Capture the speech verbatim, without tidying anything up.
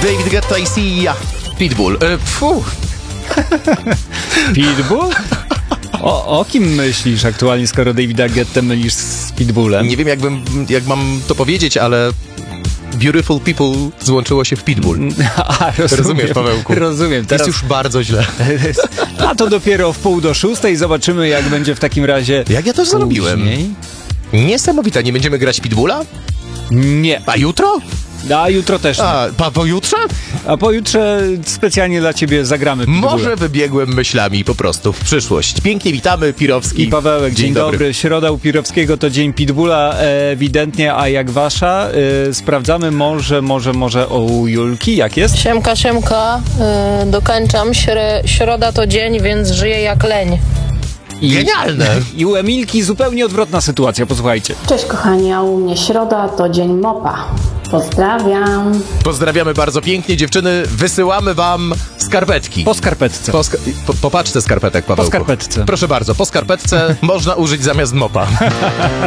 David Guetta i Sia. Pitbull. E, fu. Pitbull? O, o kim myślisz aktualnie, skoro Davida Guetta mylisz z Pitbullem? Nie wiem, jakbym, jak mam to powiedzieć, ale Beautiful People złączyło się w Pitbull. A, rozumiem, Rozumiesz, Pawełku? Rozumiem. Teraz... Jest już bardzo źle. A to dopiero w pół do szóstej. Zobaczymy, jak będzie w takim razie. Jak ja to zrobiłem? Niesamowite. Nie będziemy grać Pitbulla? Nie. A jutro? A jutro też nie. A pa, pojutrze? A pojutrze specjalnie dla ciebie zagramy Pitbulla. Może wybiegłem myślami po prostu w przyszłość. Pięknie witamy, Pirowski. I Pawełek, dzień, dzień dobry. dobry. Środa u Pirowskiego to dzień Pitbulla ewidentnie, a jak wasza? Yy, sprawdzamy może, może, może u Julki, jak jest? Siemka, siemka, yy, dokończam. Śre- środa to dzień, więc żyję jak leń. I, Genialne! I u Emilki zupełnie odwrotna sytuacja, posłuchajcie. Cześć kochani, a u mnie środa to dzień mopa. Pozdrawiam. Pozdrawiamy bardzo pięknie, dziewczyny. Wysyłamy wam skarpetki. Po skarpetce. Po, ska- po, po paczce skarpetek, Pawełku. Po skarpetce. Proszę bardzo, po skarpetce można użyć zamiast mopa.